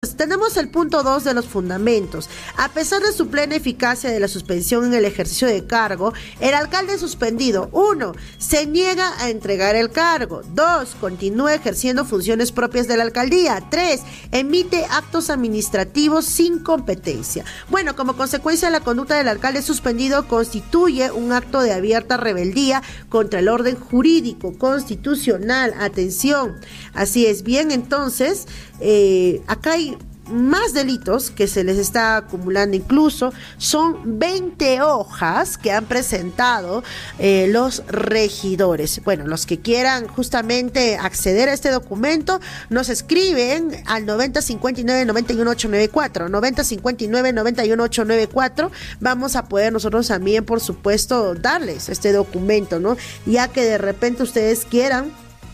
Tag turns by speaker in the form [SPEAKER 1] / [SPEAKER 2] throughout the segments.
[SPEAKER 1] Tenemos el punto 2 de los fundamentos. A pesar de su plena eficacia de la suspensión en el ejercicio de cargo, el alcalde suspendido, 1, se niega a entregar el cargo. 2, continúa ejerciendo funciones propias de la alcaldía. 3, emite actos administrativos sin competencia. Bueno, como consecuencia, la conducta del alcalde suspendido constituye un acto de abierta rebeldía contra el orden jurídico constitucional. Atención, así es. Bien, entonces, acá hay más delitos que se les está acumulando, incluso son 20 hojas que han presentado los regidores. Bueno, los que quieran justamente acceder a este documento nos escriben al 9059-91894, 9059-91894. Vamos a poder nosotros también, por supuesto, darles este documento, ¿no? Ya que de repente ustedes quieran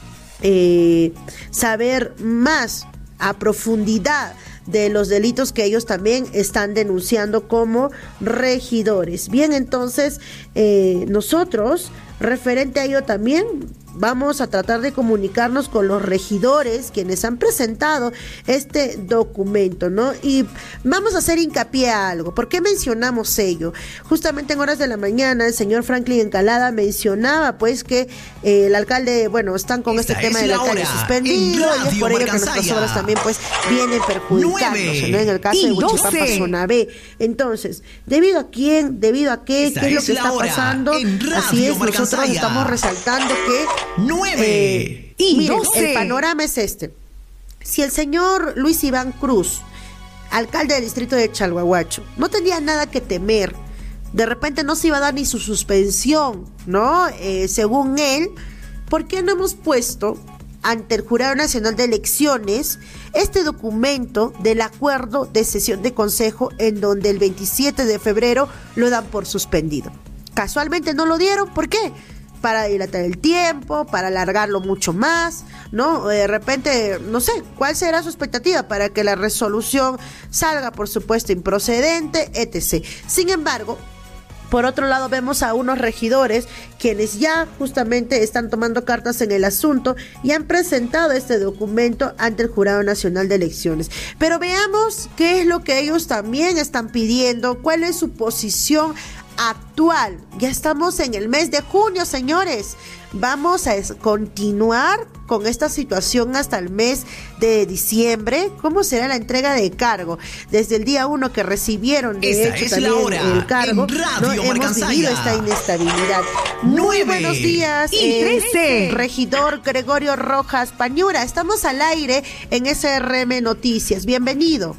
[SPEAKER 1] saber más a profundidad de los delitos que ellos también están denunciando como regidores. Bien, entonces nosotros, referente a ello también, vamos a tratar de comunicarnos con los regidores quienes han presentado este documento, ¿no? Y vamos a hacer hincapié a algo. ¿Por qué mencionamos ello? Justamente en horas de la mañana el señor Franklin Encalada mencionaba pues que el alcalde, bueno, están con este tema del alcalde suspendido y es por ello que nuestras obras también pues vienen perjudicándose, ¿no? En el caso de Huichipampa Zona B. Entonces, ¿debido a quién? ¿Debido a qué? ¿Qué es lo que está pasando? Así es, nosotros estamos resaltando que
[SPEAKER 2] 9 y
[SPEAKER 1] miren,
[SPEAKER 2] 12.
[SPEAKER 1] El panorama es este. Si el señor Luis Iván Cruz, alcalde del distrito de Chalhuahuacho, no tenía nada que temer, de repente no se iba a dar ni su suspensión, ¿no? Según él, ¿por qué no hemos puesto ante el Jurado Nacional de Elecciones este documento del acuerdo de sesión de consejo en donde el 27 de febrero lo dan por suspendido? Casualmente no lo dieron, ¿por qué? Para dilatar el tiempo, para alargarlo mucho más, ¿no? De repente, no sé, ¿cuál será su expectativa para que la resolución salga, por supuesto, improcedente, etc.? Sin embargo, por otro lado, vemos a unos regidores quienes ya justamente están tomando cartas en el asunto y han presentado este documento ante el Jurado Nacional de Elecciones. Pero veamos qué es lo que ellos también están pidiendo, cuál es su posición actual. Ya estamos en el mes de junio, señores. Vamos a continuar con esta situación hasta el mes de diciembre. ¿Cómo será la entrega de cargo? Desde el día 1 que recibieron de hecho también el cargo, ¿no? Hemos vivido esta inestabilidad. Muy buenos días,
[SPEAKER 2] y 13.
[SPEAKER 1] Regidor Gregorio Rojas Pañura. Estamos al aire en SRM Noticias. Bienvenido.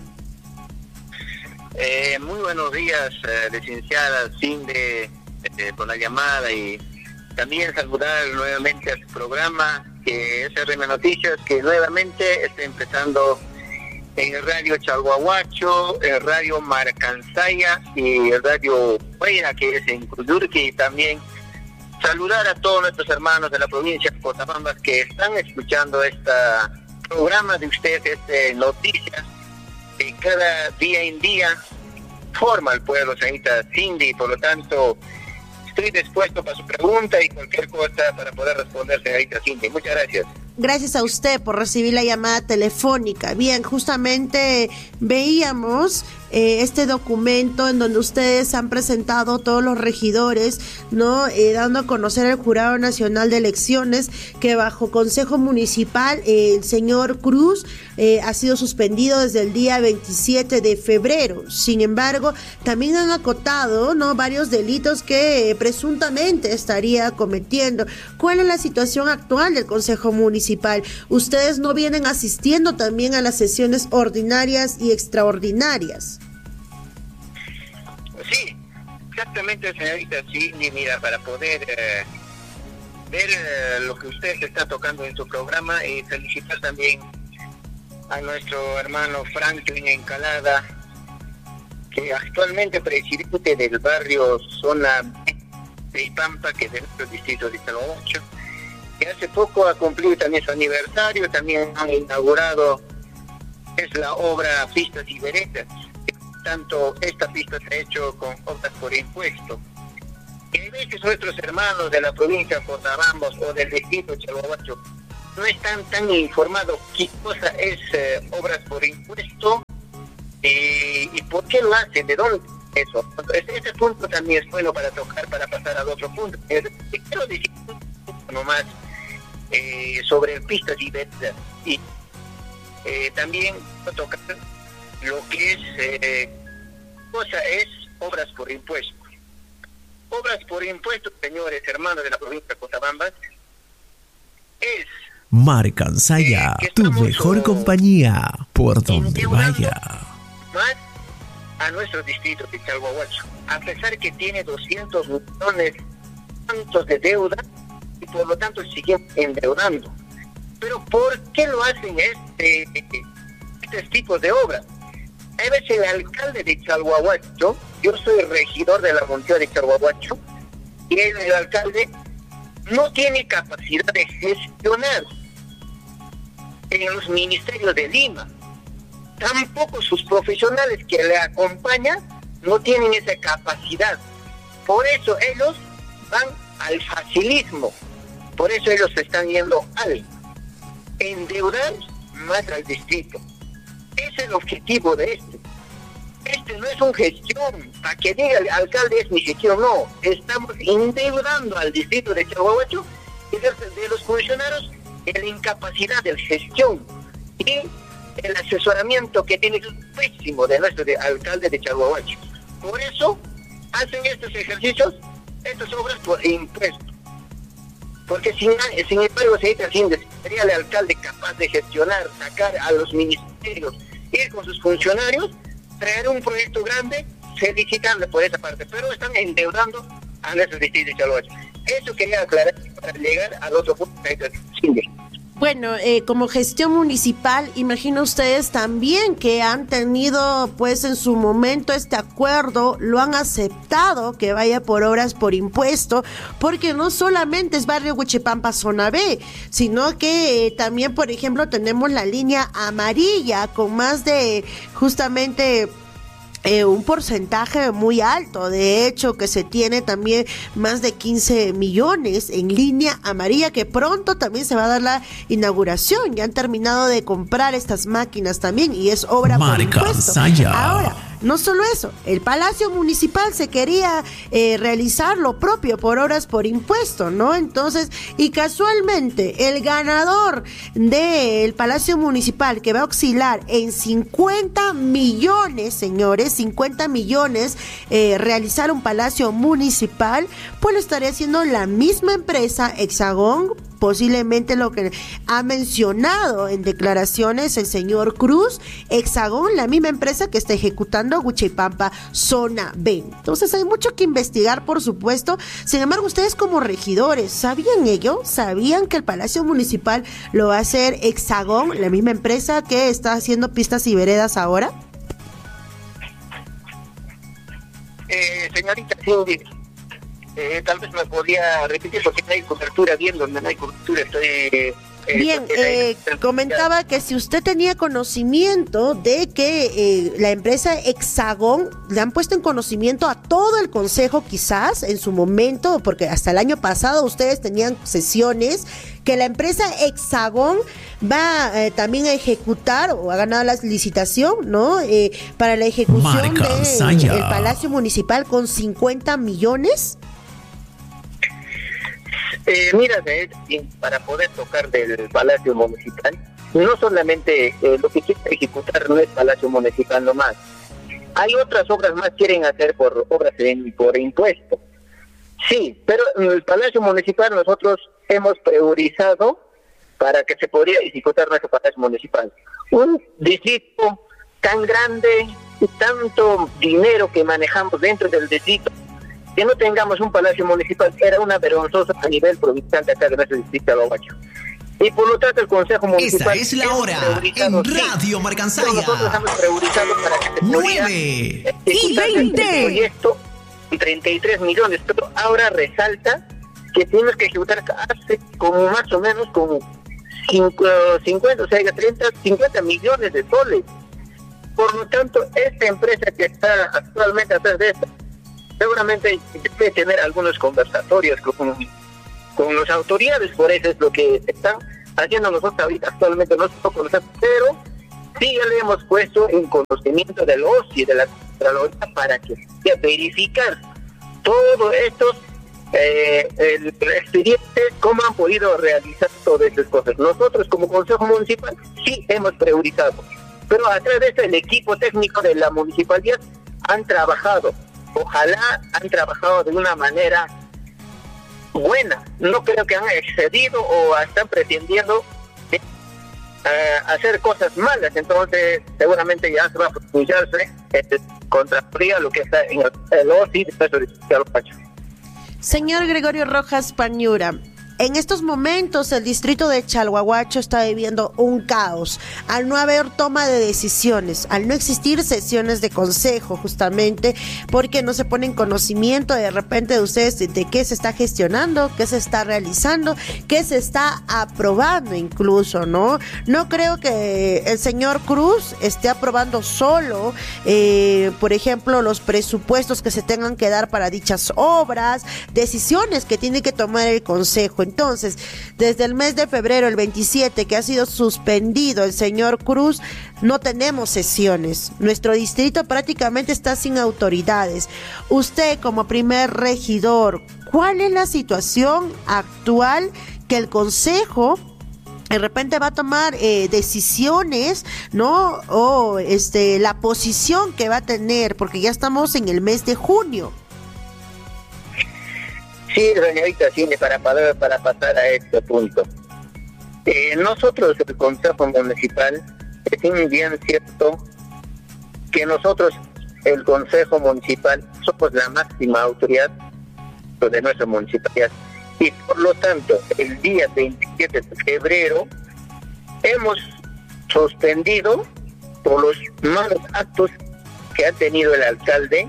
[SPEAKER 3] Muy buenos días, licenciada Cindy, por la llamada, y también saludar nuevamente a su programa, que es RM Noticias, que nuevamente está empezando en el radio Chalhuahuacho, el radio Marcansaya y el radio Huayra, que es en Cuyurqui, y también saludar a todos nuestros hermanos de la provincia de Cochabamba que están escuchando este programa de ustedes, Noticias, que cada día en día forma el pueblo, señorita Cindy. Por lo tanto, estoy dispuesto para su pregunta y cualquier cosa para poder responder, señorita Cindy. Muchas gracias.
[SPEAKER 1] Gracias a usted por recibir la llamada telefónica. Bien, justamente veíamos este documento en donde ustedes han presentado todos los regidores, ¿no? Dando a conocer al Jurado Nacional de Elecciones que bajo Consejo Municipal el señor Cruz ha sido suspendido desde el día 27 de febrero. Sin embargo, también han acotado, ¿no?, varios delitos que presuntamente estaría cometiendo. ¿Cuál es la situación actual del Consejo Municipal? ¿Ustedes no vienen asistiendo también a las sesiones ordinarias y extraordinarias?
[SPEAKER 3] Sí, exactamente, señorita Cindy. Mira, para poder ver lo que usted está tocando en su programa, y felicitar también a nuestro hermano Franklin Encalada, que actualmente presidente del barrio Zona de Pampa, que es del distrito de Chalhuahuacho, que hace poco ha cumplido también su aniversario. También han inaugurado la obra Pistas y Veredas. Tanto esta pista se ha hecho con obras por impuesto. Y a veces nuestros hermanos de la provincia de Cochabamba o del distrito de Chalhuahuacho no están tan informados qué cosa es obras por impuesto ¿Y por qué lo hacen? ¿De dónde? Eso. Este punto también es bueno para tocar, para pasar al otro punto. Quiero decir nomás sobre pistas y veredas. Y también tocar lo que es obras por impuesto. Obras por impuesto, señores, hermanos de la provincia de Cochabamba, es
[SPEAKER 2] Marcansaya, tu mejor compañía, por donde vaya.
[SPEAKER 3] Más a nuestro distrito de Chalhuahuacho, a pesar que tiene 200 millones tantos de deuda y por lo tanto sigue endeudando. Pero ¿por qué lo hacen estos tipos de obras? A veces el alcalde de Chalhuahuacho, yo soy regidor de la municipalidad de Chalhuahuacho, y el alcalde no tiene capacidad de gestionar en los ministerios de Lima. Tampoco sus profesionales que le acompañan no tienen esa capacidad. Por eso ellos van al facilismo. Por eso ellos se están yendo al endeudar más al distrito. Ese es el objetivo de este. Este no es una gestión, para que diga el alcalde es mi gestión, no. Estamos endeudando al distrito de Chalhuahuacho y de los funcionarios en la incapacidad de gestión y el asesoramiento que tiene es pésimo de nuestro alcalde de Chalhuahuacho. Por eso hacen estos ejercicios, estas obras por impuesto. Porque sin embargo se dice así, sería el alcalde capaz de gestionar, sacar a los ministerios, ir con sus funcionarios, traer un proyecto grande, felicitarle por esa parte, pero están endeudando a nuestro distrito de Chalhuahuacho. Eso quería aclarar para llegar al otro punto.
[SPEAKER 1] Bueno, como gestión municipal, imagino ustedes también que han tenido pues en su momento este acuerdo, lo han aceptado que vaya por obras por impuesto, porque no solamente es barrio Huichipampa zona B, sino que también, por ejemplo, tenemos la línea amarilla con más de justamente un porcentaje muy alto, de hecho que se tiene también más de 15 millones en línea amarilla, que pronto también se va a dar la inauguración, ya han terminado de comprar estas máquinas también y es obra por impuesto. Ahora, no solo eso, el Palacio Municipal se quería realizar lo propio por obras por impuesto, ¿no? Entonces, y casualmente el ganador del Palacio Municipal que va a oscilar en 50 millones, señores, 50 millones realizar un Palacio Municipal, pues lo estaría haciendo la misma empresa Hexagón, posiblemente lo que ha mencionado en declaraciones el señor Cruz, Hexagón, la misma empresa que está ejecutando Huichipampa zona B. Entonces hay mucho que investigar, por supuesto. Sin embargo, ustedes como regidores, ¿sabían ello? ¿Sabían que el Palacio Municipal lo va a hacer Hexagón, la misma empresa que está haciendo pistas y veredas ahora?
[SPEAKER 3] Señorita Cindy, tal vez me podría repetir porque no hay cobertura, bien donde no hay cobertura estoy...
[SPEAKER 1] Bien, comentaba que si usted tenía conocimiento de que la empresa Hexagón le han puesto en conocimiento a todo el consejo quizás en su momento, porque hasta el año pasado ustedes tenían sesiones, que la empresa Hexagón va también a ejecutar o ha ganado la licitación, ¿no? Para la ejecución del Palacio Municipal con 50 millones.
[SPEAKER 3] Mira, para poder tocar del Palacio Municipal, no solamente lo que quiere ejecutar no es Palacio Municipal nomás. Hay otras obras más que quieren hacer por obras por impuesto. Sí, pero en el Palacio Municipal nosotros hemos priorizado para que se podría ejecutar nuestro Palacio Municipal. Un distrito tan grande y tanto dinero que manejamos dentro del distrito, que no tengamos un Palacio Municipal era una vergonzosa a nivel provincial de acá de nuestro distrito de Chalhuahuacho. Y por lo tanto el Consejo Municipal...
[SPEAKER 2] Esta es la hora en Radio Marcansaya.
[SPEAKER 3] Nosotros hemos priorizado para que se pudiera
[SPEAKER 2] 9 y 20.
[SPEAKER 3] Este proyecto 33 millones, pero ahora resalta que tenemos que ejecutar hace como más o menos como 50, o sea, 50 millones de soles. Por lo tanto, esta empresa que está actualmente atrás de esto, seguramente debe tener algunos conversatorios con las autoridades, por eso es lo que están haciendo nosotros ahorita actualmente, no conocemos, pero sí ya le hemos puesto en conocimiento del OSI, de la Contraloría, para que pueda verificar todos estos el expediente, cómo han podido realizar todas estas cosas. Nosotros como Consejo Municipal sí hemos priorizado, pero a través de esto el equipo técnico de la municipalidad han trabajado. Ojalá han trabajado de una manera buena. No creo que han excedido o están pretendiendo hacer cosas malas. Entonces seguramente ya se va a pronunciarse contra lo que está en el OSI de Chalhuacho.
[SPEAKER 1] Señor Gregorio Rojas Pañura, en estos momentos el distrito de Chalhuahuacho está viviendo un caos, al no haber toma de decisiones, al no existir sesiones de consejo, justamente porque no se pone en conocimiento de repente de ustedes de qué se está gestionando, qué se está realizando, qué se está aprobando incluso, ¿no? No creo que el señor Cruz esté aprobando solo, por ejemplo, los presupuestos que se tengan que dar para dichas obras, decisiones que tiene que tomar el consejo. Entonces, desde el mes de febrero, el 27, que ha sido suspendido el señor Cruz, no tenemos sesiones. Nuestro distrito prácticamente está sin autoridades. Usted, como primer regidor, ¿cuál es la situación actual que el consejo de repente va a tomar decisiones, ¿no? O la posición que va a tener, porque ya estamos en el mes de junio.
[SPEAKER 3] Sí, señorita Cindy, para pasar a este punto. Nosotros, el Consejo Municipal, es bien cierto que nosotros, el Consejo Municipal, somos la máxima autoridad de nuestra municipalidad. Y por lo tanto, el día 27 de febrero, hemos suspendido por los malos actos que ha tenido el alcalde.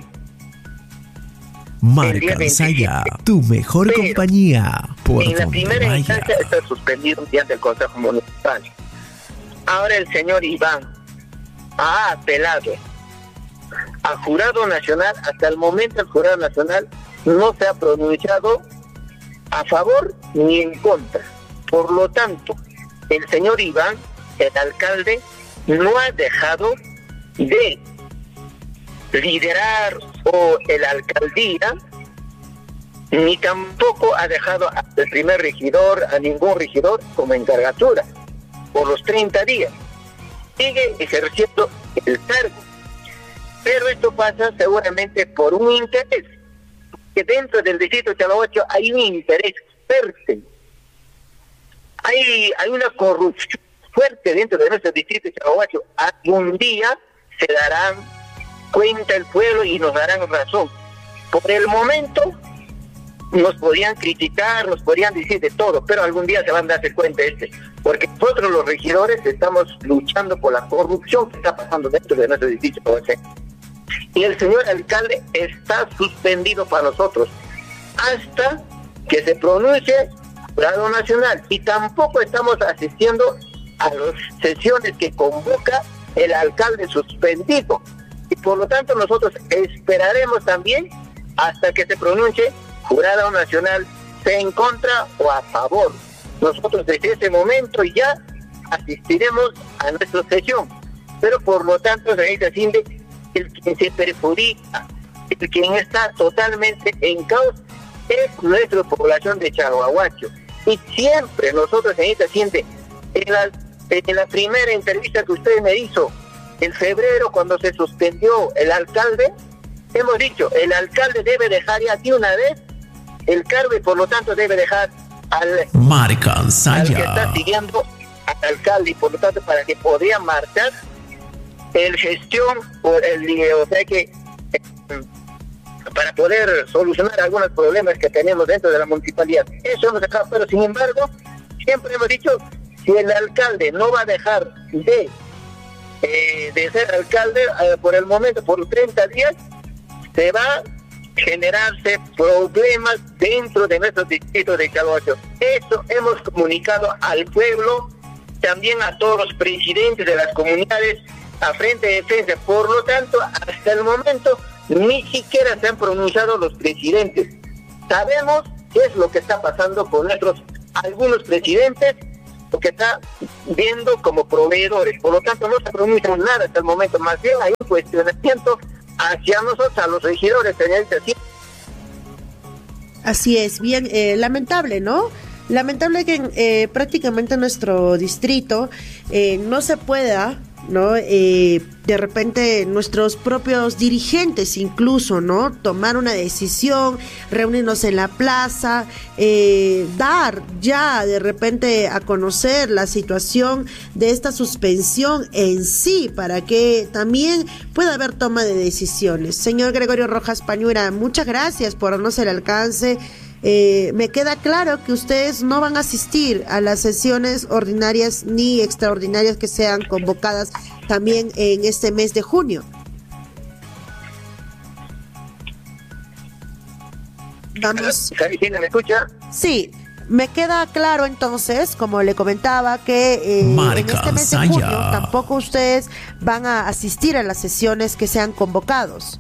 [SPEAKER 2] Marcansaya, tu mejor compañía. Por
[SPEAKER 3] en la
[SPEAKER 2] donde
[SPEAKER 3] primera
[SPEAKER 2] vaya.
[SPEAKER 3] instancia está suspendido mediante el Consejo Municipal. Ahora el señor Iván ha apelado al Jurado Nacional. Hasta el momento el Jurado Nacional no se ha pronunciado a favor ni en contra. Por lo tanto, el señor Iván, el alcalde, no ha dejado de liderar o el alcaldía, ni tampoco ha dejado al primer regidor, a ningún regidor como encargatura por los 30 días. Sigue ejerciendo el cargo. Pero esto pasa seguramente por un interés, que dentro del distrito de Chalhuacho hay un interés fuerte. Hay una corrupción fuerte dentro de nuestro distrito de Chalhuacho. Algún día se darán cuenta el pueblo y nos darán razón. Por el momento nos podían criticar, nos podían decir de todo, pero algún día se van a darse cuenta porque nosotros los regidores estamos luchando por la corrupción que está pasando dentro de nuestro distrito. Y el señor alcalde está suspendido para nosotros hasta que se pronuncie el Jurado Nacional, y tampoco estamos asistiendo a las sesiones que convoca el alcalde suspendido. Y por lo tanto nosotros esperaremos también hasta que se pronuncie Jurado Nacional, sea en contra o a favor. Nosotros desde ese momento ya asistiremos a nuestra sesión. Pero por lo tanto, señorita Cindy, el quien se perjudica, el quien está totalmente en caos, es nuestra población de Chalhuahuacho. Y siempre nosotros, señorita Cindy, en la primera entrevista que usted me hizo, en febrero, cuando se suspendió el alcalde, hemos dicho, el alcalde debe dejar ya de una vez el cargo y por lo tanto debe dejar al que está siguiendo al alcalde, y por lo tanto para que podría marchar el gestión por o sea que para poder solucionar algunos problemas que tenemos dentro de la municipalidad. Eso hemos dejado, pero sin embargo, siempre hemos dicho, si el alcalde no va a dejar de ser alcalde, por el momento, por 30 días, se va a generarse problemas dentro de nuestro distrito de Chalhuacho. Eso hemos comunicado al pueblo, también a todos los presidentes de las comunidades, a Frente de Defensa. Por lo tanto, hasta el momento, ni siquiera se han pronunciado los presidentes. Sabemos qué es lo que está pasando con algunos presidentes, lo que está viendo como proveedores. Por lo tanto, no se pronuncia nada hasta el momento. Más bien hay un cuestionamiento hacia nosotros, a los regidores, señorita. ¿Sí?
[SPEAKER 1] Así es, bien, lamentable, ¿no? Lamentable que prácticamente en nuestro distrito no se pueda, ¿no? De repente nuestros propios dirigentes incluso, ¿no? Tomar una decisión, reunirnos en la plaza, dar ya de repente a conocer la situación de esta suspensión en sí, para que también pueda haber toma de decisiones. Señor Gregorio Rojas Pañura, muchas gracias por darnos el alcance. Me queda claro que ustedes no van a asistir a las sesiones ordinarias ni extraordinarias que sean convocadas también en este mes de junio. Vamos.
[SPEAKER 3] ¿Me escucha?
[SPEAKER 1] Sí, me queda claro entonces, como le comentaba, que en este mes de junio tampoco ustedes van a asistir a las sesiones que sean convocados.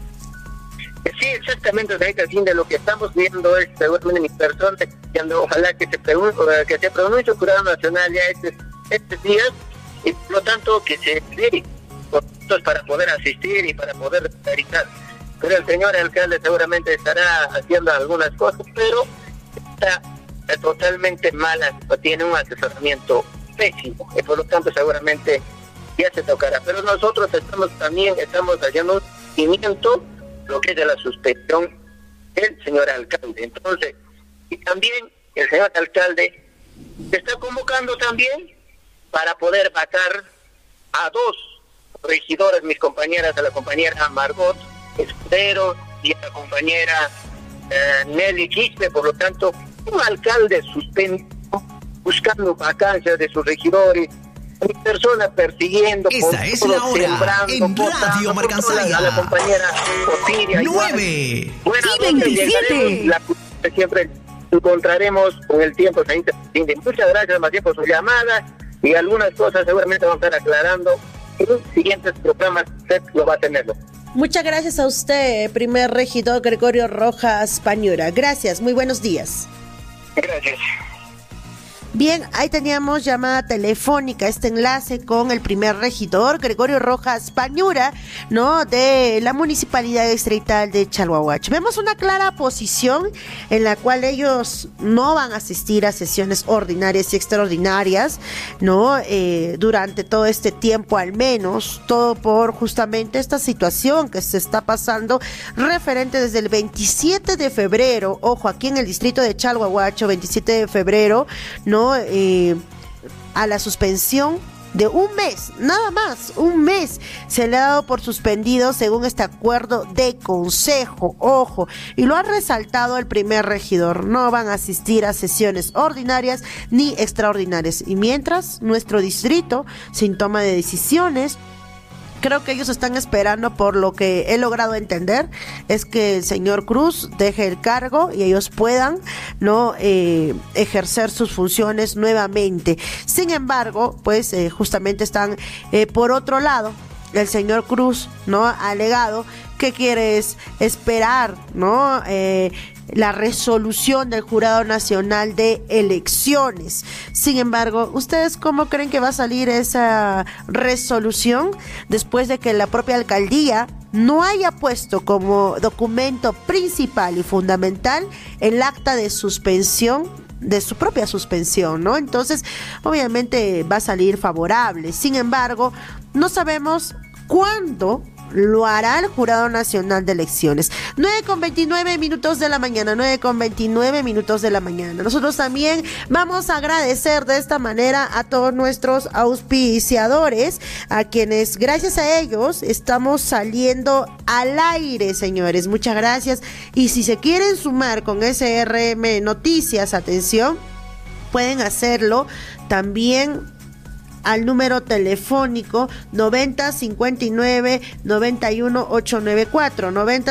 [SPEAKER 3] Sí, exactamente, de lo que estamos viendo es seguramente mi persona, ojalá que se pronuncie el Jurado Nacional ya estos días, y por lo tanto que se dé para poder asistir y para poder realizar. Pero el señor alcalde seguramente estará haciendo algunas cosas, pero está totalmente mala, tiene un asesoramiento pésimo, y por lo tanto seguramente ya se tocará. Pero nosotros estamos haciendo un seguimiento lo que es de la suspensión del señor alcalde. Entonces, y también el señor alcalde se está convocando también para poder vacar a 2 regidores, mis compañeras, a la compañera Margot Escudero y a la compañera Nelly Quispe. Por lo tanto, un alcalde suspendido buscando vacancias de sus regidores, mi persona persiguiendo,
[SPEAKER 2] esa es la hora en Radio Marcansaya.
[SPEAKER 3] A la compañera Osiria
[SPEAKER 2] 9
[SPEAKER 3] y 27. Siempre encontraremos con el tiempo. Muchas gracias más bien por su llamada, y algunas cosas seguramente vamos a estar aclarando en siguientes programas. Usted lo va a tenerlo.
[SPEAKER 1] Muchas gracias a usted, primer regidor Gregorio Rojas Pañura. Gracias, muy buenos días.
[SPEAKER 3] Gracias.
[SPEAKER 1] Bien, ahí teníamos llamada telefónica, este enlace con el primer regidor, Gregorio Rojas Pañura, ¿no? De la Municipalidad Distrital de Chalhuahuacho. Vemos una clara posición en la cual ellos no van a asistir a sesiones ordinarias y extraordinarias, ¿no? Durante todo este tiempo al menos, todo por justamente esta situación que se está pasando referente desde el 27 de febrero, ojo, aquí en el distrito de Chalhuahuacho, 27 de febrero, ¿no? A la suspensión de un mes, nada más, un mes se le ha dado por suspendido según este acuerdo de consejo, ojo, y lo ha resaltado el primer regidor, no van a asistir a sesiones ordinarias ni extraordinarias, y mientras nuestro distrito, sin toma de decisiones, creo que ellos están esperando, por lo que he logrado entender, es que el señor Cruz deje el cargo y ellos puedan no ejercer sus funciones nuevamente. Sin embargo, pues justamente están por otro lado. El señor Cruz no ha alegado que quiere es esperar, ¿no? La resolución del Jurado Nacional de Elecciones. Sin embargo, ¿ustedes cómo creen que va a salir esa resolución después de que la propia alcaldía no haya puesto como documento principal y fundamental el acta de suspensión, de su propia suspensión, ¿no? Entonces, obviamente va a salir favorable. Sin embargo, no sabemos cuándo lo hará el Jurado Nacional de Elecciones. 9:29 de la mañana, 9:29 de la mañana. Nosotros también vamos a agradecer de esta manera a todos nuestros auspiciadores, a quienes gracias a ellos estamos saliendo al aire, señores. Muchas gracias. Y si se quieren sumar con SRM Noticias, atención, pueden hacerlo también al número telefónico 9059-91894,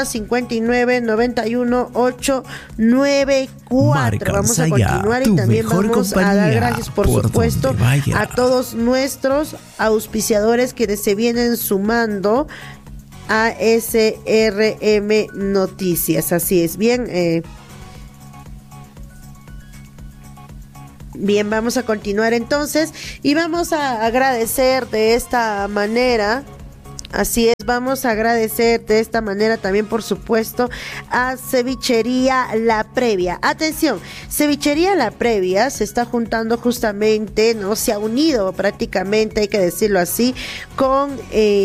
[SPEAKER 1] 9059-91894. Vamos a continuar y también vamos a dar gracias, por supuesto, a todos nuestros auspiciadores quienes se vienen sumando a SRM Noticias. Así es, bien. Bien, vamos a continuar entonces y vamos a agradecer de esta manera. Así es, vamos a agradecer de esta manera también, por supuesto, a Cevichería La Previa. Atención, Cevichería La Previa se está juntando justamente, ¿no? Se ha unido prácticamente, hay que decirlo así, con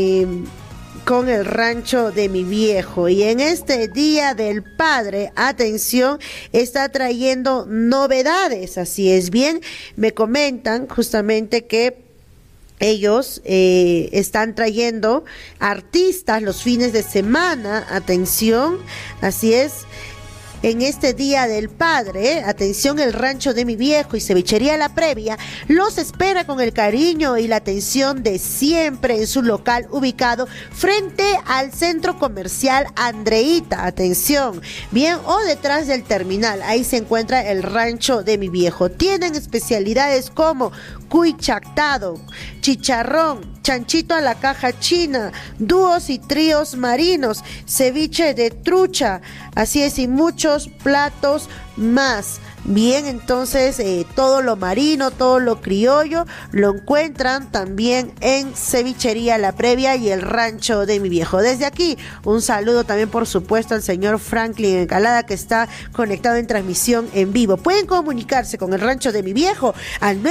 [SPEAKER 1] el rancho de mi viejo, y en este Día del Padre, atención, está trayendo novedades. Así es, bien, me comentan justamente que ellos están trayendo artistas los fines de semana. Atención, así es. En este Día del Padre, atención, el rancho de mi viejo y Cevichería La Previa los espera con el cariño y la atención de siempre en su local ubicado frente al centro comercial Andreita. Atención, bien, o detrás del terminal, ahí se encuentra el rancho de mi viejo. Tienen especialidades como cuy chactado, chicharrón, chanchito a la caja china, dúos y tríos marinos, ceviche de trucha, así es, y muchos platos más. Bien, entonces todo lo marino, todo lo criollo lo encuentran también en Cevichería La Previa y el rancho de mi viejo. Desde aquí, un saludo también, por supuesto, al señor Franklin Encalada, que está conectado en transmisión en vivo. Pueden comunicarse con el rancho de mi viejo al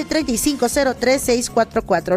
[SPEAKER 1] 9935033644,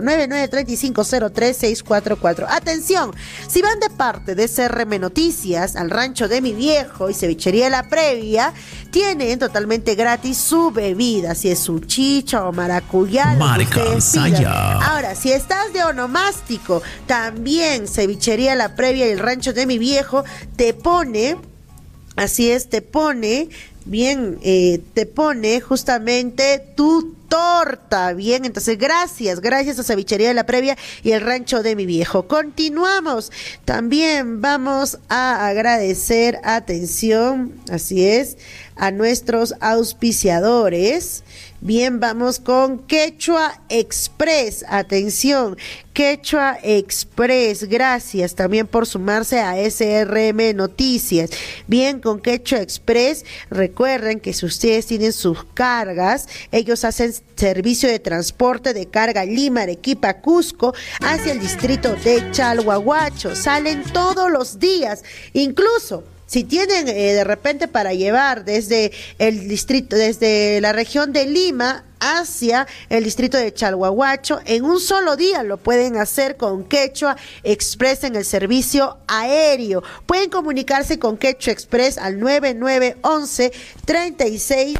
[SPEAKER 1] 9935033644. Atención, si van de parte de CRM Noticias al rancho de mi viejo y Cevichería La Previa, tienen totalmente gratis su bebida, si es su chicha o maracuyá,
[SPEAKER 2] Marca Saya.
[SPEAKER 1] Ahora, si estás de onomástico, también Cevichería La Previa y el rancho de mi viejo te pone, así es, te pone, bien, te pone justamente tu torta. Bien, entonces gracias a Cevichería de La Previa y el rancho de mi viejo. Continuamos. También vamos a agradecer, atención, así es, a nuestros auspiciadores. Bien, vamos con Quechua Express. Atención, Quechua Express, gracias también por sumarse a SRM Noticias. Bien, con Quechua Express, recuerden que si ustedes tienen sus cargas, ellos hacen servicio de transporte de carga Lima, Arequipa, Cusco, hacia el distrito de Chalhuahuacho. Salen todos los días, incluso si tienen de repente para llevar desde el distrito, desde la región de Lima hacia el distrito de Chalhuahuacho, en un solo día lo pueden hacer con Quechua Express en el servicio aéreo. Pueden comunicarse con Quechua Express al 9911 36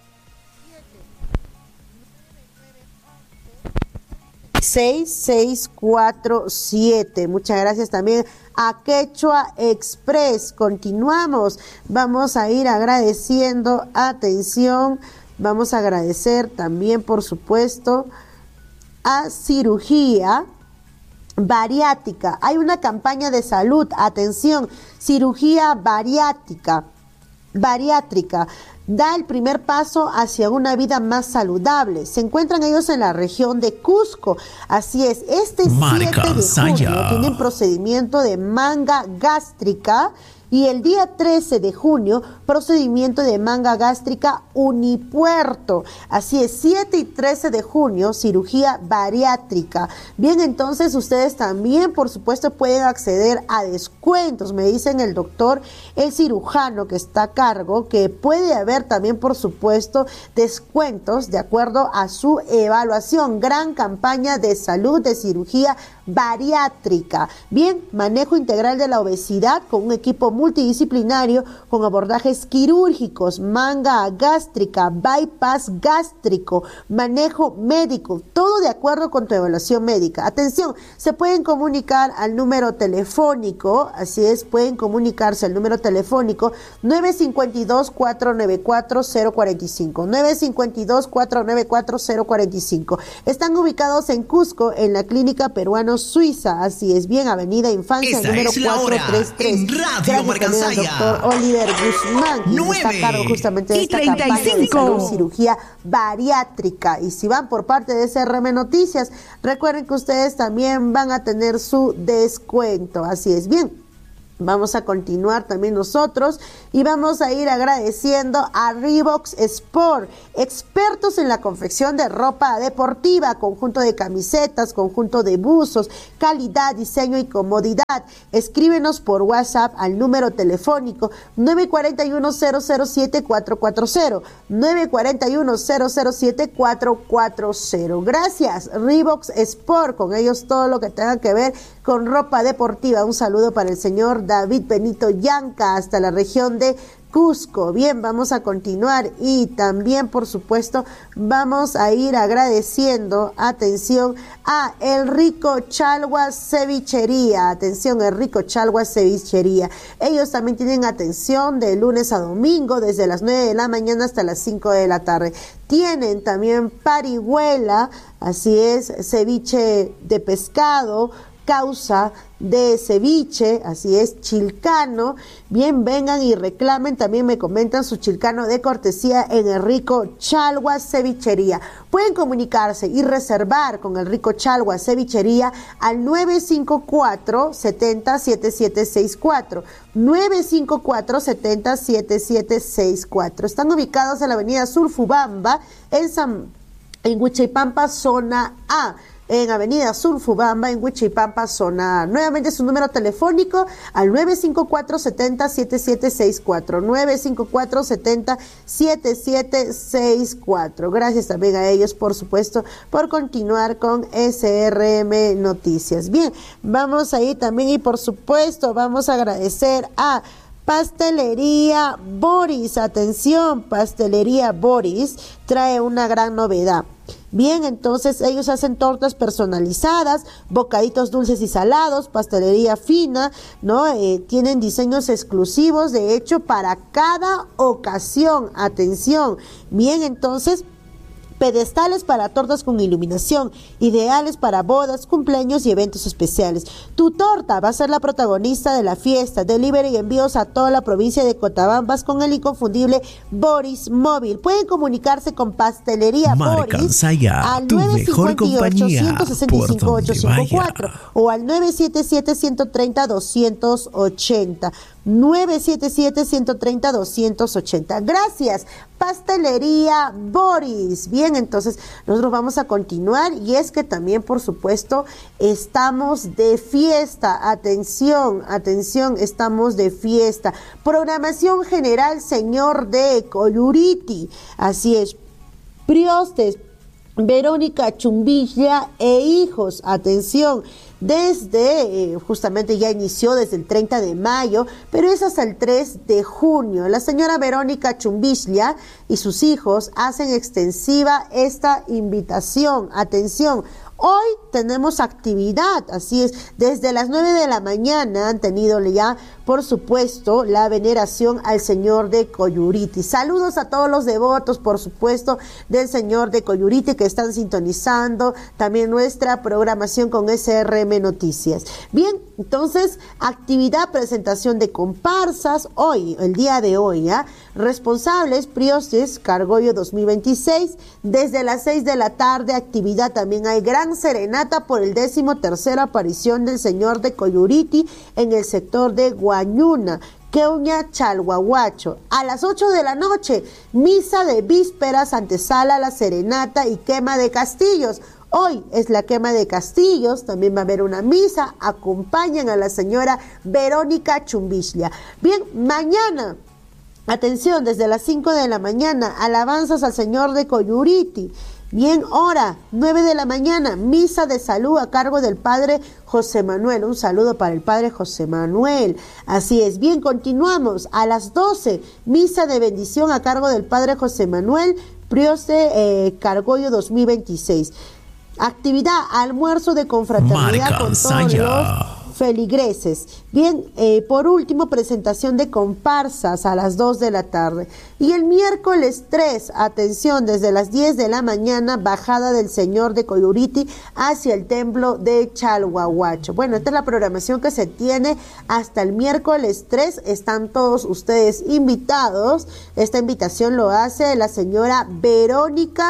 [SPEAKER 1] 6647. Muchas gracias también a Quechua Express. Continuamos, vamos a ir agradeciendo, atención, vamos a agradecer también, por supuesto, a Cirugía Bariátrica. Hay una campaña de salud, atención, Cirugía Bariátrica, da el primer paso hacia una vida más saludable. Se encuentran ellos en la región de Cusco. Así es, este 7 de junio tienen procedimiento de manga gástrica y el día 13 de junio procedimiento de manga gástrica unipuerto. Así es, 7 y 13 de junio, cirugía bariátrica. Bien, entonces ustedes también, por supuesto, pueden acceder a descuentos. Me dicen el doctor, el cirujano que está a cargo, que puede haber también, por supuesto, descuentos de acuerdo a su evaluación. Gran campaña de salud de cirugía bariátrica. Bien, manejo integral de la obesidad con un equipo multidisciplinario con abordajes quirúrgicos, manga gástrica, bypass gástrico, manejo médico, todo de acuerdo con tu evaluación médica. Atención, se pueden comunicar al número telefónico, así es, pueden comunicarse al número telefónico 952-494-045, 952-494-045. Están ubicados en Cusco, en la Clínica Peruano Suiza, así es, bien, Avenida Infancia,
[SPEAKER 2] esta
[SPEAKER 1] número
[SPEAKER 2] es la
[SPEAKER 1] 433.
[SPEAKER 2] En Radio Marcansaya.
[SPEAKER 1] Doctor Oliver Guzmán, quien está a cargo justamente de esta campaña de salud, cirugía bariátrica. Y si van por parte de SRM Noticias, recuerden que ustedes también van a tener su descuento. Así es, bien. Vamos a continuar también nosotros y vamos a ir agradeciendo a Reebok Sport, expertos en la confección de ropa deportiva, conjunto de camisetas, conjunto de buzos, calidad, diseño y comodidad. Escríbenos por WhatsApp al número telefónico 941-007-440, 941-007-440. Gracias, Reebok Sport, con ellos todo lo que tenga que ver con ropa deportiva. Un saludo para el señor David Benito Yanca hasta la región de Cusco. Bien, vamos a continuar y también, por supuesto, vamos a ir agradeciendo, atención, a El Rico Chalwa Cevichería. Atención, El Rico Chalwa Cevichería. Ellos también tienen atención de lunes a domingo, desde las 9 de la mañana hasta las 5 de la tarde. Tienen también parihuela, así es, ceviche de pescado, causa de ceviche, así es, chilcano. Bien, vengan y reclamen, también me comentan su chilcano de cortesía en El Rico Chalwa Cevichería. Pueden comunicarse y reservar con El Rico Chalwa Cevichería al 954-70-7764, 954-70-7764. Están ubicados en la avenida Sulfubamba, en Huichipampa, zona A. En Avenida Sulfubamba, en Huichipampa, zona A. Nuevamente su número telefónico al 954-70-7764, 954-70-7764. Gracias también a ellos, por supuesto, por continuar con SRM Noticias. Bien, vamos a ir también y por supuesto vamos a agradecer a Pastelería Boris. Atención, Pastelería Boris trae una gran novedad. Bien, entonces ellos hacen tortas personalizadas, bocaditos dulces y salados, pastelería fina, ¿no? Tienen diseños exclusivos, de hecho, para cada ocasión. Atención. Bien, entonces, pedestales para tortas con iluminación, ideales para bodas, cumpleaños y eventos especiales. Tu torta va a ser la protagonista de la fiesta. Delivery y envíos a toda la provincia de Cotabambas con el inconfundible Boris Móvil. Pueden comunicarse con Pastelería Boris al 958-165-854 o al 977-130-280. 977-130-280. Gracias, Pastelería Boris. Bien, entonces nosotros vamos a continuar y es que también, por supuesto, estamos de fiesta. Atención, atención, estamos de fiesta. Programación general, señor de Coyuriti. Así es. Priostes, Verónica Chumbilla e hijos. Atención. Desde, justamente ya inició desde el 30 de mayo, pero es hasta el 3 de junio. La señora Verónica Chumbilla y sus hijos hacen extensiva esta invitación. Atención, hoy tenemos actividad, así es, desde las 9 de la mañana han tenido ya, por supuesto, la veneración al Señor de Coyuriti. Saludos a todos los devotos, por supuesto, del Señor de Coyuriti que están sintonizando también nuestra programación con SRM Noticias. Bien, entonces, actividad, presentación de comparsas, hoy, el día de hoy, responsables, Priostes, Cargollo 2026, desde las 6 de la tarde, actividad, también hay gran serenata por el 13ª aparición del Señor de Coyuriti en el sector de Guañuna, Queuña, Chalhuahuacho. A las 8 de la noche, misa de vísperas, antesala, la serenata y quema de castillos. Hoy es la quema de castillos, también va a haber una misa, acompañan a la señora Verónica Chumbilla. Bien, mañana, atención, desde las 5 de la mañana, alabanzas al Señor de Coyuriti. Bien, hora, 9 de la mañana, misa de salud a cargo del Padre José Manuel. Un saludo para el Padre José Manuel. Así es, bien, continuamos. A las 12, misa de bendición a cargo del Padre José Manuel, Prioste Cargollo 2026. Actividad, almuerzo de confraternidad con todos los feligreses. Bien, por último, presentación de comparsas a las 2 de la tarde. Y el miércoles 3, atención, desde las 10 de la mañana, bajada del Señor de Coyuriti hacia el templo de Chalhuahuacho. Bueno, esta es la programación que se tiene hasta el miércoles 3. Están todos ustedes invitados. Esta invitación lo hace la señora Verónica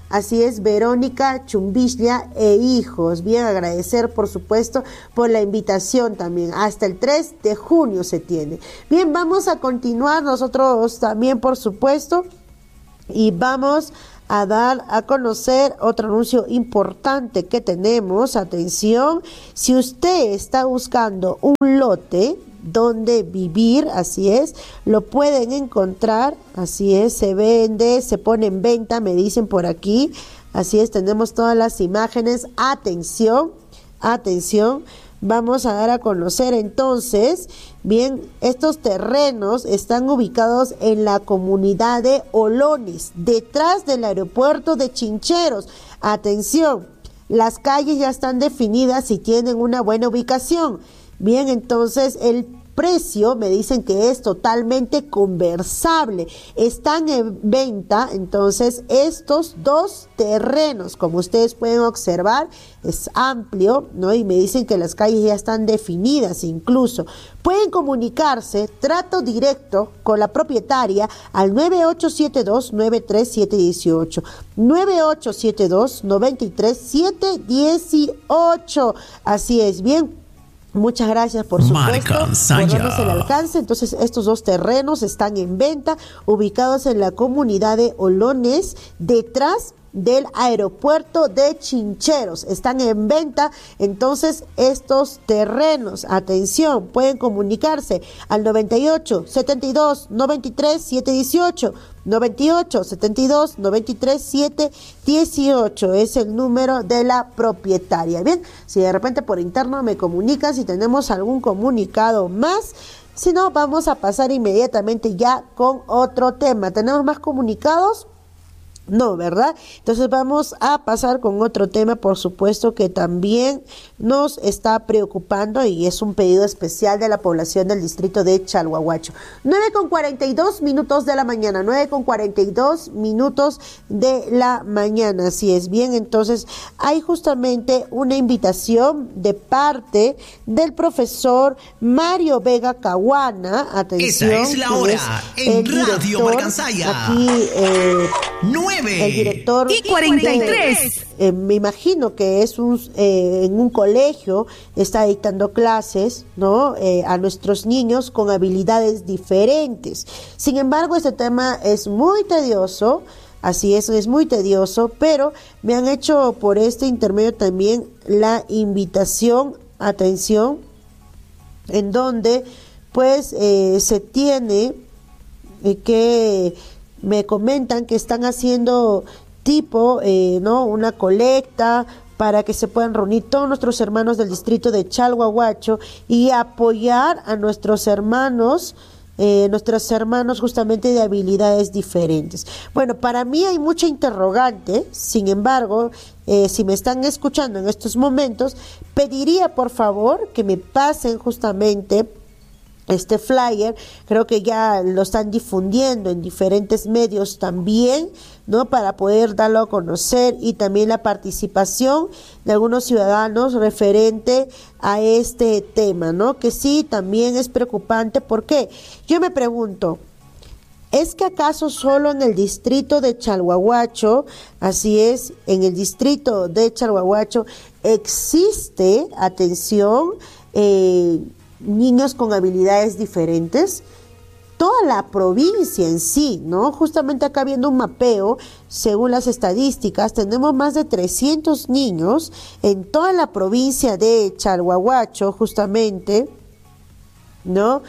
[SPEAKER 1] así es, Verónica Chumbislia e hijos. Bien, agradecer por supuesto por la invitación también. Hasta el 3 de junio se tiene. Bien, vamos a continuar nosotros también por supuesto y vamos a dar a conocer otro anuncio importante que tenemos. Atención, si usted está buscando un lote donde vivir, así es, lo pueden encontrar, así es, se vende, se pone en venta, me dicen por aquí, así es, tenemos todas las imágenes. Atención, atención, vamos a dar a conocer entonces, bien, estos terrenos están ubicados en la comunidad de Olones, detrás del aeropuerto de Chincheros. Atención, las calles ya están definidas y tienen una buena ubicación. Bien, entonces el precio me dicen que es totalmente conversable. Están en venta entonces estos dos terrenos, como ustedes pueden observar, es amplio, ¿no? Y me dicen que las calles ya están definidas incluso. Pueden comunicarse, trato directo con la propietaria al 9872-93718, 9872-93718. Así es, bien. Muchas gracias por supuesto por darnos el alcance. Entonces estos dos terrenos están en venta, ubicados en la comunidad de Olones, detrás del aeropuerto de Chincheros. Están en venta entonces estos terrenos. Atención, pueden comunicarse al 98 72 93 718, 98 72 93 718 es el número de la propietaria. Bien, si de repente por interno me comunican si tenemos algún comunicado más, si no vamos a pasar inmediatamente ya con otro tema. ¿Tenemos más comunicados? No, ¿verdad? Entonces vamos a pasar con otro tema, por supuesto, que también nos está preocupando y es un pedido especial de la población del distrito de Chalhuahuacho. 9:42 de la mañana, 9:42 de la mañana, así es. Bien, entonces hay justamente una invitación de parte del profesor Mario Vega Caguana. Atención.
[SPEAKER 2] Esa es la hora en Radio Marcansaya.
[SPEAKER 1] Aquí,
[SPEAKER 2] 9
[SPEAKER 1] el director
[SPEAKER 4] y 43.
[SPEAKER 1] Me imagino que es en un colegio, está dictando clases, ¿no? A nuestros niños con habilidades diferentes. Sin embargo, este tema es muy tedioso, así es muy tedioso, pero me han hecho por este intermedio también la invitación, atención, en donde pues se tiene que me comentan que están haciendo tipo, ¿no? Una colecta para que se puedan reunir todos nuestros hermanos del distrito de Chalhuahuacho y apoyar a nuestros hermanos justamente de habilidades diferentes. Bueno, para mí hay mucha interrogante, sin embargo, si me están escuchando en estos momentos, pediría por favor que me pasen justamente este flyer. Creo que ya lo están difundiendo en diferentes medios también, ¿no? Para poder darlo a conocer y también la participación de algunos ciudadanos referente a este tema, ¿no? Que sí, también es preocupante. ¿Por qué? Yo me pregunto, ¿es que acaso solo en el distrito de Chalhuahuacho, así es, en el distrito de Chalhuahuacho existe, atención, niños con habilidades diferentes? Toda la provincia en sí, ¿no? Justamente acá viendo un mapeo, según las estadísticas, tenemos más de 300 niños en toda la provincia de Chalhuahuacho, justamente, ¿no?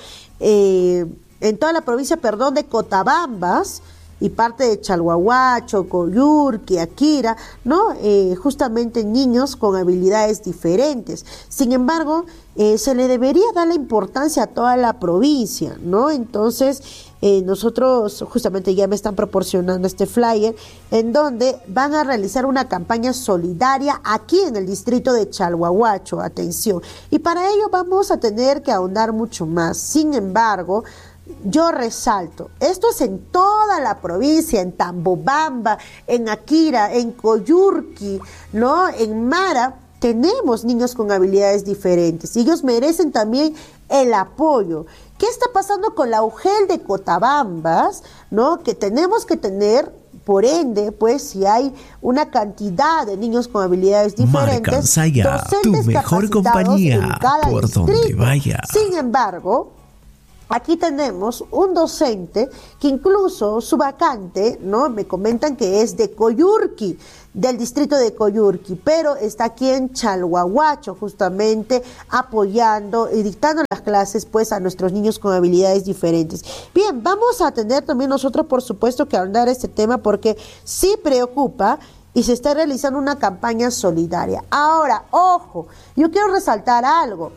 [SPEAKER 1] En toda la provincia, de Cotabambas y parte de Chalhuahuacho, Coyurqui, Akira, ¿no? Justamente niños con habilidades diferentes. Sin embargo, se le debería dar la importancia a toda la provincia, ¿no? Entonces, nosotros justamente ya me están proporcionando este flyer en donde van a realizar una campaña solidaria aquí en el distrito de Chalhuahuacho, atención. Y para ello vamos a tener que ahondar mucho más. Sin embargo, yo resalto, esto es en toda la provincia, en Tambobamba, en Akira, en Coyurqui, ¿no? En Mara, tenemos niños con habilidades diferentes y ellos merecen también el apoyo. ¿Qué está pasando con la UGEL de Cotabambas, ¿no? Que tenemos que tener por ende, pues si hay una cantidad de niños con habilidades diferentes,
[SPEAKER 2] Marcansaya, tu
[SPEAKER 1] docentes
[SPEAKER 2] mejor
[SPEAKER 1] capacitados
[SPEAKER 2] compañía,
[SPEAKER 1] en cada
[SPEAKER 2] por donde
[SPEAKER 1] distrito.
[SPEAKER 2] vaya.
[SPEAKER 1] Sin embargo, aquí tenemos un docente que incluso su vacante, ¿no? Me comentan que es de Coyurqui, del distrito de Coyurqui, pero está aquí en Chalhuahuacho, justamente apoyando y dictando las clases, pues, a nuestros niños con habilidades diferentes. Bien, vamos a tener también nosotros, por supuesto, que ahondar este tema porque sí preocupa y se está realizando una campaña solidaria. Ahora, ojo, yo quiero resaltar algo.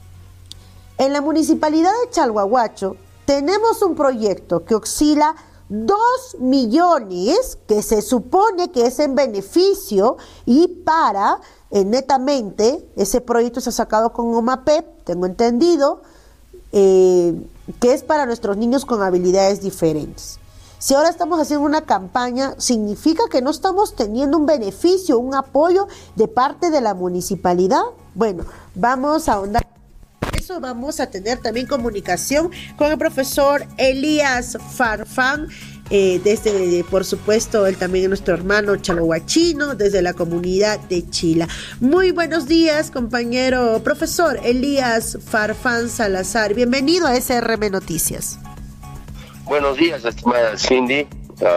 [SPEAKER 1] En la municipalidad de Chalhuahuacho tenemos un proyecto que oscila 2 millones, que se supone que es en beneficio y para, netamente, ese proyecto se ha sacado con OMAPEP, tengo entendido, que es para nuestros niños con habilidades diferentes. Si ahora estamos haciendo una campaña, significa que no estamos teniendo un beneficio, un apoyo de parte de la municipalidad. Bueno, vamos a ahondar. Eso vamos a tener también comunicación con el profesor Elías Farfán, desde, por supuesto, él también es nuestro hermano chalhuachino, desde la comunidad de Chila. Muy buenos días, compañero profesor Elías Farfán Salazar. Bienvenido a SRM Noticias.
[SPEAKER 4] Buenos días, estimada Cindy.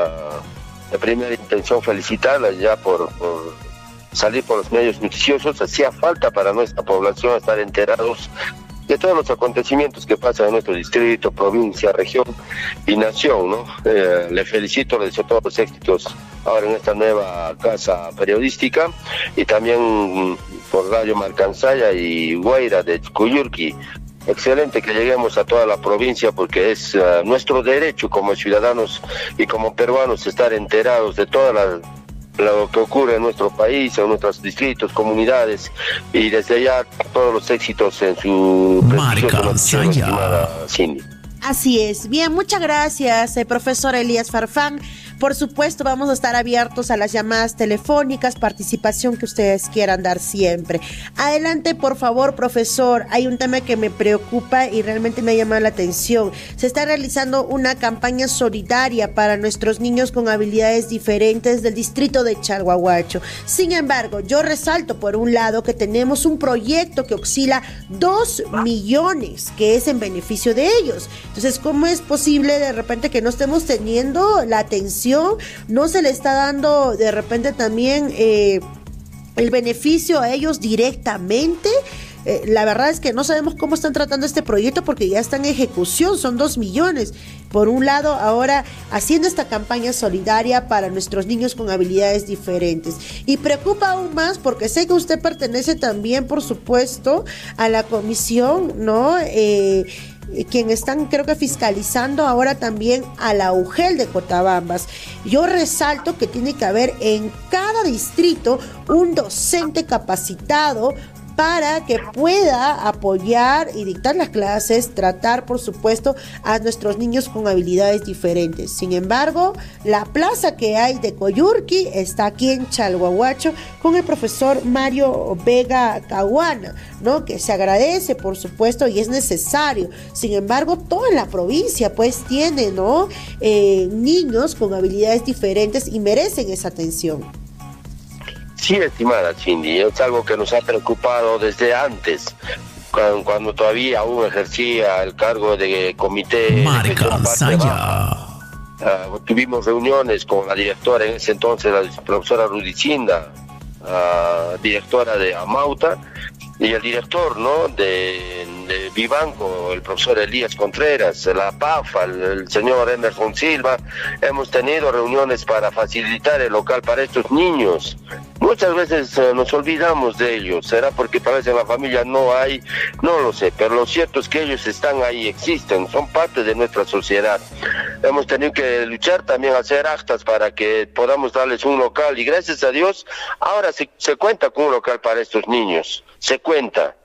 [SPEAKER 4] De primera intención, felicitarla ya por salir por los medios noticiosos. Hacía falta para nuestra población estar enterados de todos los acontecimientos que pasan en nuestro distrito, provincia, región y nación, ¿no? Le felicito, le deseo todos los éxitos ahora en esta nueva casa periodística y también por Radio Marcansaya y Guaira de Coyurqui. Excelente que lleguemos a toda la provincia porque es nuestro derecho como ciudadanos y como peruanos estar enterados de todas lo que ocurre en nuestro país, en nuestros distritos, comunidades, y desde allá todos los éxitos en su
[SPEAKER 2] Marcansaya,
[SPEAKER 4] estimada Cindy.
[SPEAKER 1] Así es. Bien, muchas gracias, profesor Elías Farfán. Por supuesto, vamos a estar abiertos a las llamadas telefónicas, participación que ustedes quieran dar siempre. Adelante, por favor, profesor. Hay un tema que me preocupa y realmente me ha llamado la atención. Se está realizando una campaña solidaria para nuestros niños con habilidades diferentes del distrito de Chalhuahuacho. Sin embargo, yo resalto por un lado que tenemos un proyecto que oscila 2 millones, que es en beneficio de ellos. Entonces, ¿cómo es posible de repente que no estemos teniendo la atención? No se le está dando de repente también el beneficio a ellos directamente. La verdad es que no sabemos cómo están tratando este proyecto porque ya está en ejecución, son 2 millones. Por un lado, ahora haciendo esta campaña solidaria para nuestros niños con habilidades diferentes. Y preocupa aún más porque sé que usted pertenece también, por supuesto, a la comisión, ¿no? Quien están, creo que fiscalizando ahora también a la UGEL de Cotabambas. Yo resalto que tiene que haber en cada distrito un docente capacitado para que pueda apoyar y dictar las clases, tratar, por supuesto, a nuestros niños con habilidades diferentes. Sin embargo, la plaza que hay de Coyurqui está aquí en Chalhuahuacho con el profesor Mario Vega Caguana, ¿no? Que se agradece, por supuesto, y es necesario. Sin embargo, toda la provincia, pues, tiene, ¿no? Niños con habilidades diferentes y merecen esa atención.
[SPEAKER 4] Sí, estimada Cindy, es algo que nos ha preocupado desde antes, cuando todavía aún ejercía el cargo de comité.
[SPEAKER 2] Marcansaya.
[SPEAKER 4] Tuvimos reuniones con la directora en ese entonces, la profesora Rudicinda, directora de Amauta, y el director, ¿no?, de Vivanco, el profesor Elías Contreras, la PAFA, el señor Emerson Silva. Hemos tenido reuniones para facilitar el local para estos niños. Muchas veces nos olvidamos de ellos, será porque parece en la familia no hay, no lo sé, pero lo cierto es que ellos están ahí, existen, son parte de nuestra sociedad. Hemos tenido que luchar también, hacer actas para que podamos darles un local, y gracias a Dios ahora se cuenta con un local para estos niños, se cuenta.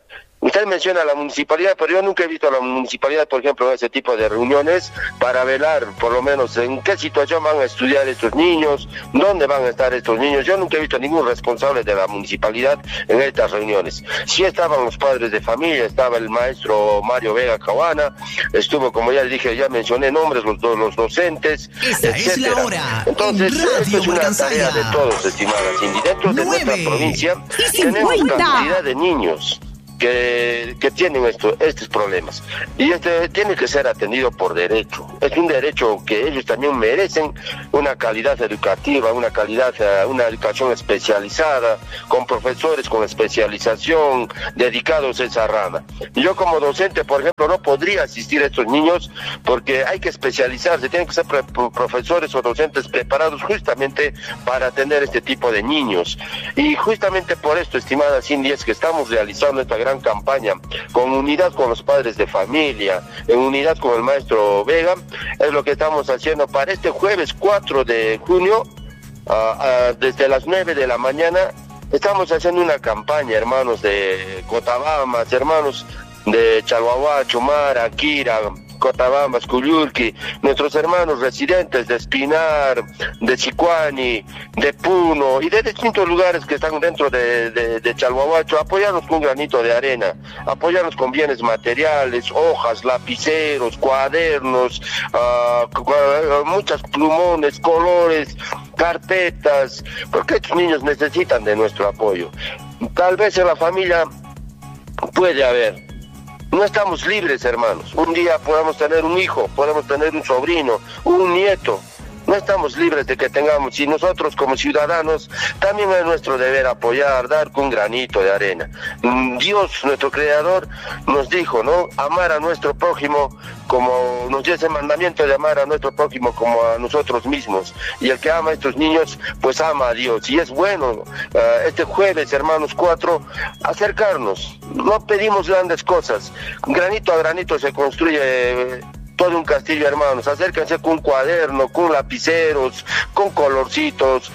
[SPEAKER 4] Usted menciona la municipalidad, pero yo nunca he visto a la municipalidad, por ejemplo, en ese tipo de reuniones para velar, por lo menos, en qué situación van a estudiar estos niños, dónde van a estar estos niños. Yo nunca he visto a ningún responsable de la municipalidad en estas reuniones. Sí estaban los padres de familia, estaba el maestro Mario Vega Cahuana, estuvo, como ya dije, ya mencioné nombres, los docentes,
[SPEAKER 2] Esta
[SPEAKER 4] etcétera.
[SPEAKER 2] es la hora.
[SPEAKER 4] Entonces, esto es una tarea de todos, estimada Cindy. Dentro de nuestra provincia tenemos cantidad de niños que tienen estos problemas, y tiene que ser atendido por derecho. Es un derecho que ellos también merecen, una calidad educativa, una educación especializada, con profesores con especialización dedicados a esa rama. Yo como docente, por ejemplo, no podría asistir a estos niños porque hay que especializarse, tienen que ser profesores o docentes preparados justamente para atender este tipo de niños. Y justamente por esto, estimada Cindy, es que estamos realizando esta gran campaña con unidad con los padres de familia, en unidad con el maestro Vega. Es lo que estamos haciendo para este jueves 4 de junio, desde las 9 de la mañana. Estamos haciendo una campaña, hermanos de Cotabambas, hermanos de Chalhuahuacho, Mara, Quira, Cotabambas, Cuyurqui, nuestros hermanos residentes de Espinar, de Chicuani, de Puno y de distintos lugares que están dentro de Chalhuahuacho. Apoyarnos con un granito de arena, apoyarnos con bienes materiales, hojas, lapiceros, cuadernos, muchos plumones, colores, carpetas, porque estos niños necesitan de nuestro apoyo. Tal vez en la familia puede haber. No estamos libres, hermanos. Un día podemos tener un hijo, podemos tener un sobrino, un nieto. No estamos libres de que tengamos, y nosotros como ciudadanos también es nuestro deber apoyar, dar con un granito de arena. Dios, nuestro creador, nos dijo, ¿no? Amar a nuestro prójimo, como nos dio ese mandamiento de amar a nuestro prójimo como a nosotros mismos. Y el que ama a estos niños, pues ama a Dios. Y es bueno, este jueves, hermanos, 4, acercarnos. No pedimos grandes cosas. Granito a granito se construye todo un castillo, hermanos. Acérquense con un cuaderno, con lapiceros, con colorcitos,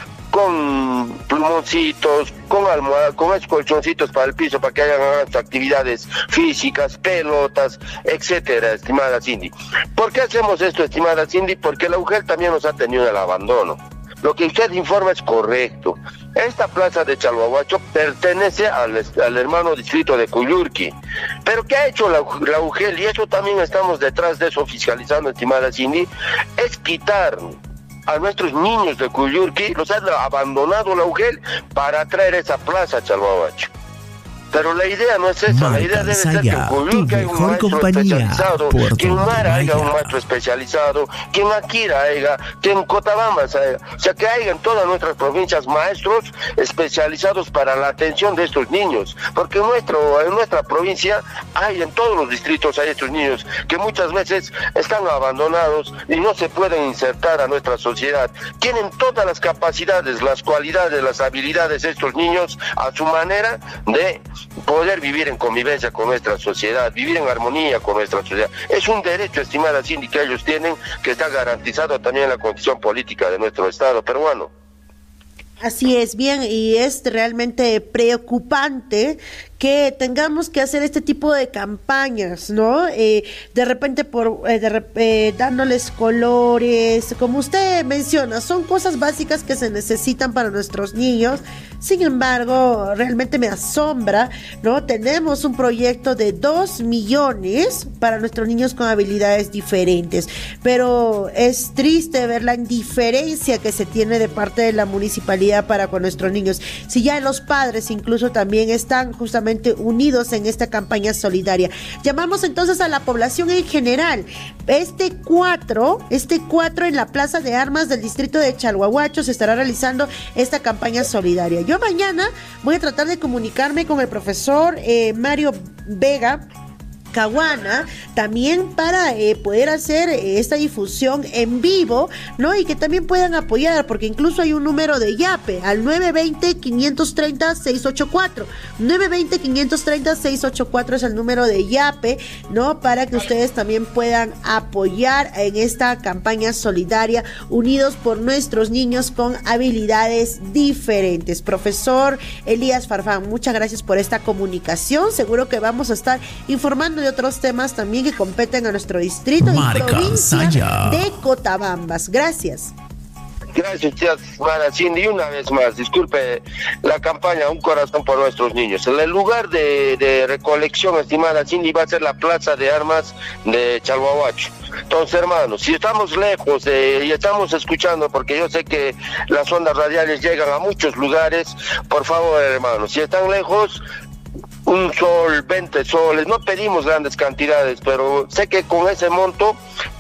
[SPEAKER 4] con plumoncitos, con almohadas, con esos colchoncitos para el piso, para que hagan actividades físicas, pelotas, etcétera, estimada Cindy. ¿Por qué hacemos esto, estimada Cindy? Porque la UGEL también nos ha tenido el abandono. Lo que usted informa es correcto. Esta plaza de Chalhuahuacho pertenece al hermano distrito de Cuyurqui. Pero ¿qué ha hecho la UGEL? Y eso también estamos detrás de eso fiscalizando, estimada Cindy, es quitar a nuestros niños de Cuyurqui, los ha abandonado la UGEL para traer esa plaza a Chalhuahuacho. Pero la idea no es esa, la idea debe ser que en Cuyurqui haya un maestro especializado, que en Mara haya un maestro especializado, que en Akira haya, que en Cotabambas haya, o sea, que haya en todas nuestras provincias maestros especializados para la atención de estos niños, porque en nuestra provincia hay, en todos los distritos hay estos niños que muchas veces están abandonados y no se pueden insertar a nuestra sociedad. Tienen todas las capacidades, las cualidades, las habilidades estos niños a su manera de poder vivir en convivencia con nuestra sociedad, vivir en armonía con nuestra sociedad. Es un derecho, estimada Cindy, que ellos tienen, que está garantizado también en la constitución política de nuestro Estado peruano.
[SPEAKER 1] Así es, bien, y es realmente preocupante que tengamos que hacer este tipo de campañas, ¿no? De repente dándoles colores, como usted menciona, son cosas básicas que se necesitan para nuestros niños. Sin embargo, realmente me asombra, ¿no? Tenemos un proyecto de 2 millones para nuestros niños con habilidades diferentes, pero es triste ver la indiferencia que se tiene de parte de la municipalidad para con nuestros niños. Si ya los padres incluso también están justamente unidos en esta campaña solidaria. Llamamos entonces a la población en general. Este 4 en la Plaza de Armas del distrito de Chalhuahuacho se estará realizando esta campaña solidaria. Yo mañana voy a tratar de comunicarme con el profesor Mario Vega Talcahuana, también para poder hacer esta difusión en vivo, ¿no? Y que también puedan apoyar, porque incluso hay un número de YAPE al 920-530-684. 920-530-684 es el número de YAPE, ¿no? Para que ustedes también puedan apoyar en esta campaña solidaria Unidos por Nuestros Niños con Habilidades Diferentes. Profesor Elías Farfán, muchas gracias por esta comunicación. Seguro que vamos a estar informando de otros temas también que competen a nuestro distrito y provincia de Cotabambas. Gracias.
[SPEAKER 4] Gracias, estimada Cindy. Una vez más, disculpe la campaña Un Corazón por Nuestros Niños. El lugar de recolección, estimada Cindy, va a ser la Plaza de Armas de Chalhuahuacho. Entonces, hermanos, si estamos lejos y estamos escuchando, porque yo sé que las ondas radiales llegan a muchos lugares, por favor, hermanos, si están lejos, un sol, 20 soles, no pedimos grandes cantidades, pero sé que con ese monto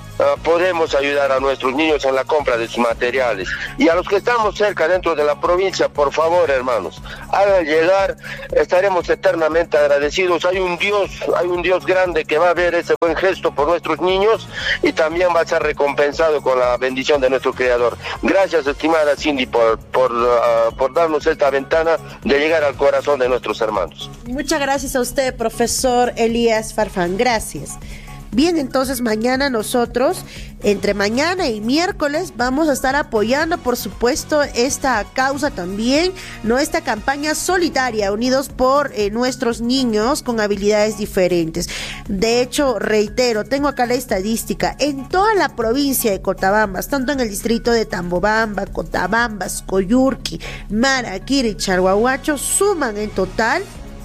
[SPEAKER 4] podemos ayudar a nuestros niños en la compra de sus materiales. Y a los que estamos cerca dentro de la provincia, por favor, hermanos, hagan llegar, estaremos eternamente agradecidos. Hay un Dios grande que va a ver ese buen gesto por nuestros niños y también va a ser recompensado con la bendición de nuestro Creador. Gracias, estimada Cindy, por darnos esta ventana de llegar al corazón de nuestros hermanos.
[SPEAKER 1] Muchas gracias a usted, profesor Elías Farfán. Gracias. Bien, entonces mañana nosotros, entre mañana y miércoles, vamos a estar apoyando, por supuesto, esta causa también, ¿no? Esta campaña solidaria, Unidos por Nuestros Niños con Habilidades Diferentes. De hecho, reitero, tengo acá la estadística, en toda la provincia de Cotabambas, tanto en el distrito de Tambobamba, Cotabambas, Coyurqui, Maraquiri y Chalhuahuacho, suman en total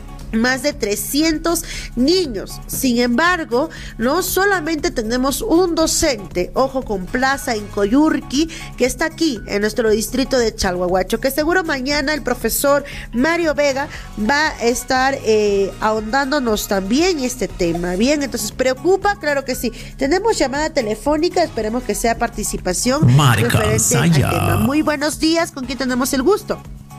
[SPEAKER 1] más de 300 niños. Sin embargo, no solamente tenemos un docente, ojo con plaza en Coyurqui, que está aquí en nuestro distrito de Chalhuahuacho, que seguro mañana el profesor Mario Vega va a estar ahondándonos también este tema. Bien, entonces, ¿preocupa? Claro que sí. Tenemos llamada telefónica, esperemos que sea participación referente al tema. Muy buenos días, ¿con quién tenemos el gusto?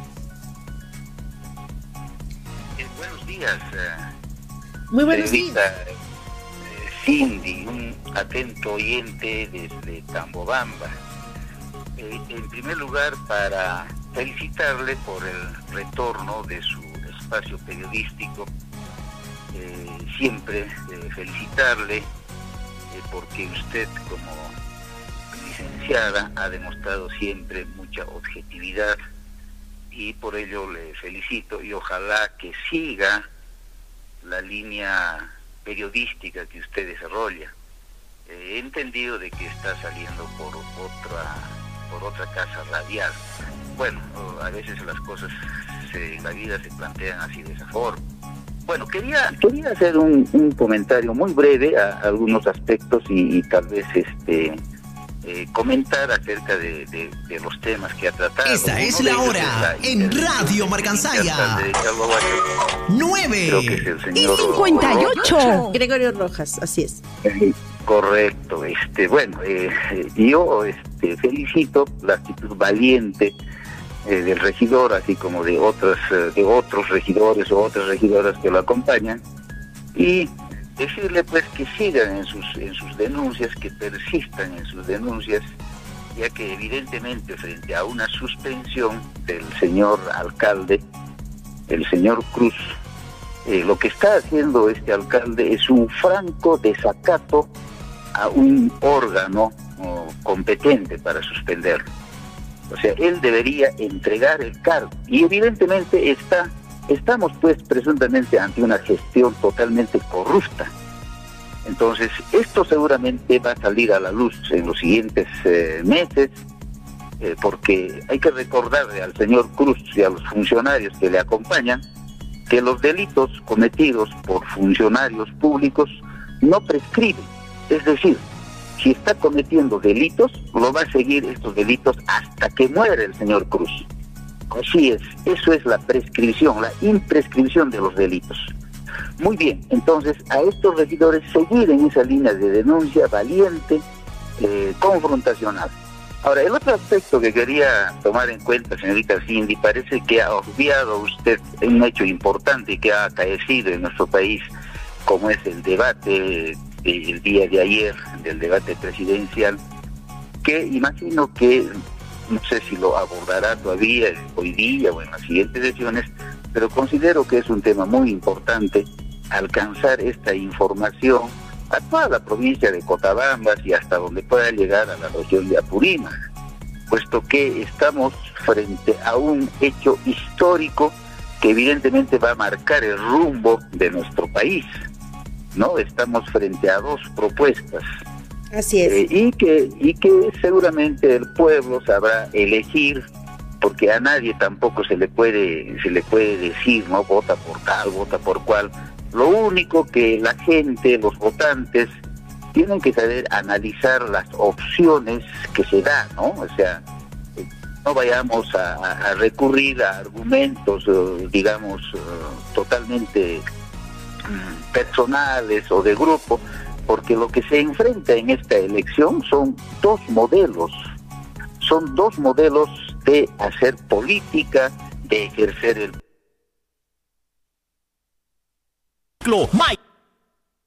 [SPEAKER 1] Muy buenos días.
[SPEAKER 5] Cindy, un atento oyente desde Tambobamba. En primer lugar, para felicitarle por el retorno de su espacio periodístico, siempre felicitarle porque usted, como licenciada, ha demostrado siempre mucha objetividad y por ello le felicito y ojalá que siga la línea periodística que usted desarrolla. He entendido de que está saliendo por otra casa radial. Bueno, a veces las cosas en la vida se plantean así de esa forma. Bueno, quería hacer un comentario muy breve a algunos aspectos y tal vez comentar acerca de los temas que ha tratado.
[SPEAKER 2] Esta es la hora en Radio Marcansaya.
[SPEAKER 1] 9:58. Gregorio Rojas, así es.
[SPEAKER 5] Correcto. Yo felicito la actitud valiente del regidor, así como de otros regidores o otras regidoras que lo acompañan, y decirle pues que sigan en sus denuncias, que persistan en sus denuncias, ya que evidentemente frente a una suspensión del señor alcalde, el señor Cruz, lo que está haciendo este alcalde es un franco desacato a un órgano competente para suspenderlo. O sea, él debería entregar el cargo y evidentemente estamos pues presuntamente ante una gestión totalmente corrupta. Entonces, esto seguramente va a salir a la luz en los siguientes meses, porque hay que recordarle al señor Cruz y a los funcionarios que le acompañan que los delitos cometidos por funcionarios públicos no prescriben. Es decir, si está cometiendo delitos, lo va a seguir estos delitos hasta que muere el señor Cruz. Así es, eso es la prescripción, la imprescripción de los delitos. Muy bien, entonces a estos regidores seguir en esa línea de denuncia valiente, confrontacional. Ahora, el otro aspecto que quería tomar en cuenta, señorita Cindy, parece que ha obviado usted un hecho importante que ha acaecido en nuestro país, como es el debate del día de ayer, del debate presidencial, que imagino que, no sé si lo abordará todavía hoy día o en las siguientes sesiones, pero considero que es un tema muy importante alcanzar esta información a toda la provincia de Cotabambas y hasta donde pueda llegar a la región de Apurímac, puesto que estamos frente a un hecho histórico que evidentemente va a marcar el rumbo de nuestro país, ¿no? Estamos frente a dos propuestas.
[SPEAKER 1] Así es.
[SPEAKER 5] Y que seguramente el pueblo sabrá elegir, porque a nadie tampoco se le puede decir, ¿no? Vota por tal, vota por cual. Lo único que la gente, los votantes, tienen que saber analizar las opciones que se dan, ¿no? O sea, no vayamos a recurrir a argumentos, digamos, totalmente personales o de grupo, porque lo que se enfrenta en esta elección son dos modelos de hacer política, de ejercer el...
[SPEAKER 2] Mike.